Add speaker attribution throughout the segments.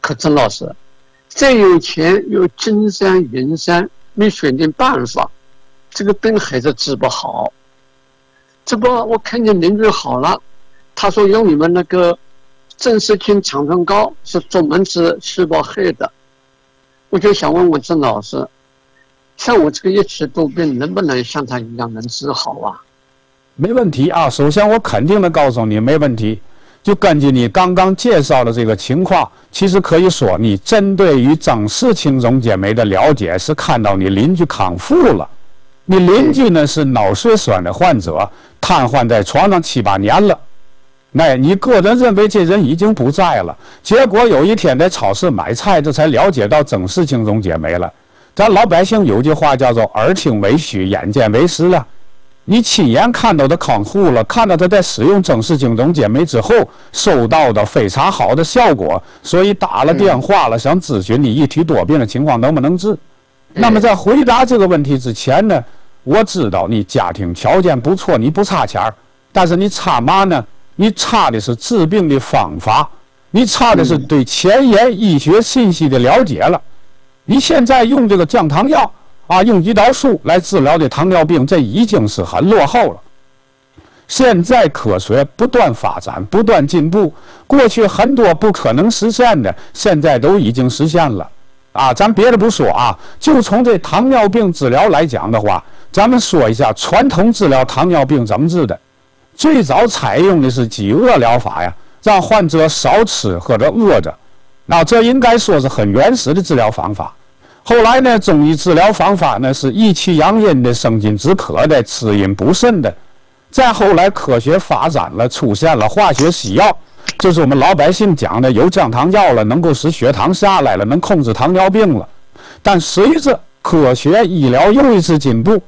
Speaker 1: 可曾老师，再有钱有金山银山，没选定办法，这个病还是治不好。这不，我看见邻居好了，他说用你们那个郑氏清长春膏是专门治细胞黑的。我就想问问郑老师，像我这个一起多病，能不能像他一样能治好啊？
Speaker 2: 没问题啊，首先我肯定的告诉你没问题。就根据你刚刚介绍的这个情况，其实可以说你针对于郑氏清总解酶的了解是看到你邻居康复了。你邻居呢是脑血栓的患者，瘫痪在床上7、8年了。那你个人认为这人已经不在了，结果有一天在超市买菜，这才了解到郑氏清总解酶了。咱老百姓有句话叫做耳听为虚，眼见为实了。你亲眼看到他康复了，看到他在使用郑氏清总解酶之后收到的非常好的效果，所以打了电话了，想咨询你一体多病的情况能不能治。那么在回答这个问题之前呢，我知道你家庭条件不错，你不差钱儿，但是你差嘛呢？你差的是治病的方法，你差的是对前沿医学信息的了解了。你现在用这个降糖药啊，用胰岛素来治疗的糖尿病，这已经是很落后了。现在科学不断发展，不断进步，过去很多不可能实现的，现在都已经实现了。啊，咱别的不说啊，就从这糖尿病治疗来讲的话，咱们说一下传统治疗糖尿病怎么治的。最早采用的是饥饿疗法呀，让患者少吃或者饿着，那这应该说是很原始的治疗方法。后来呢，中医治疗方法呢是益气养阴的、生津止渴的、滋阴补肾的。再后来科学发展了，出现了化学西药，就是我们老百姓讲的有降糖药了，能够使血糖下来了，能控制糖尿病了。但随着科学医疗又一次进步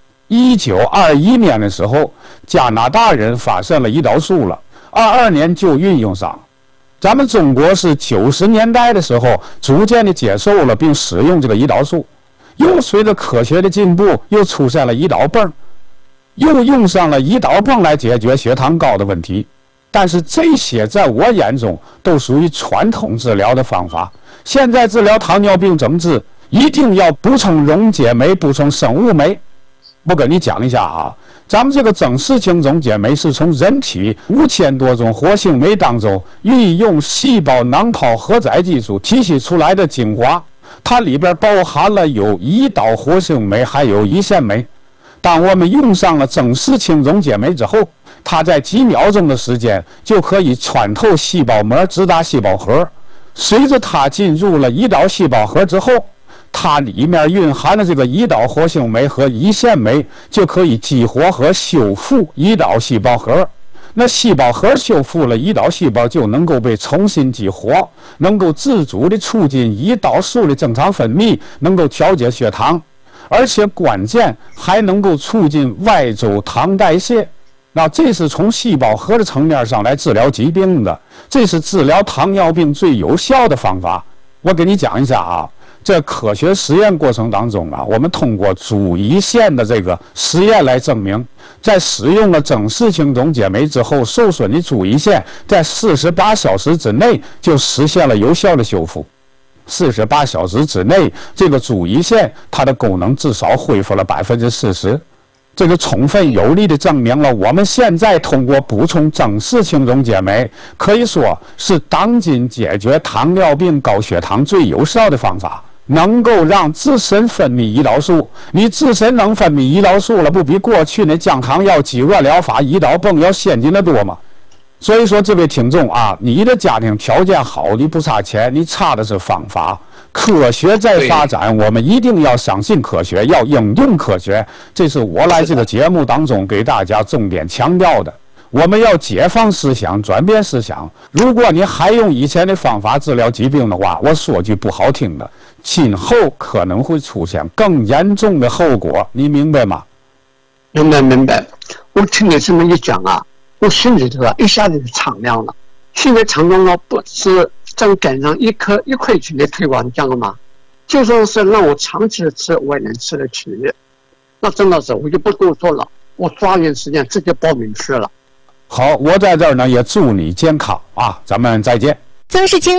Speaker 2: ，1921年的时候，加拿大人发现了胰岛素了，22年就运用上。咱们中国是90年代的时候逐渐的接受了并使用这个胰岛素，又随着科学的进步，又出现了胰岛泵，又用上了胰岛泵来解决血糖高的问题。但是这些在我眼中都属于传统治疗的方法。现在治疗糖尿病怎么治？一定要补充溶解酶，补充生物酶。我跟你讲一下啊，咱们这个郑氏清总解酶是从人体5000多种活性酶当中运用细胞囊泡荷载技术提取出来的精华，它里边包含了有胰岛活性酶，还有胰腺酶。当我们用上了郑氏清总解酶之后，它在几秒钟的时间就可以穿透细胞膜，直达细胞核。随着它进入了胰岛细胞核之后，它里面蕴含的这个胰岛活性酶和胰腺酶就可以激活和修复胰岛细胞核。那细胞核修复了，胰岛细胞就能够被重新激活，能够自主的促进胰岛素的正常分泌，能够调节血糖，而且关键还能够促进外周糖代谢。那这是从细胞核的层面上来治疗疾病的，这是治疗糖尿病最有效的方法。我给你讲一下啊，在科学实验过程当中啊，我们通过主胰腺的这个实验来证明，在使用了郑氏清总解酶之后，受损的主胰腺在48小时之内就实现了有效的修复。48小时之内，这个主胰腺它的功能至少恢复了40%。这个充分有力地证明了我们现在通过补充郑氏清总解酶，可以说是当今解决糖尿病高血糖最有效的方法，能够让自身分泌胰岛素。你自身能分泌胰岛素了，不比过去那降糖药、饥饿疗法、胰岛泵要先进得多吗？所以说，这位听众啊，你的家庭条件好，你不差钱，你差的是方法。科学在发展，我们一定要相信科学，要应用科学。这是我来这个节目当中给大家重点强调的。我们要解放思想，转变思想。如果你还用以前的方法治疗疾病的话，我说句不好听的，今后可能会出现更严重的后果，你明白吗？
Speaker 1: 明白。我听你这么一讲啊，我心里头一下子就敞亮了。现在长荣了不是正赶上1块钱的推广价了吗？就算是让我长期的吃，我也能吃得起。那郑老师，我就不多说了，我抓紧时间直接报名去了。
Speaker 2: 好，我在这儿呢也祝你健康啊，咱们再见。
Speaker 3: 曾仕清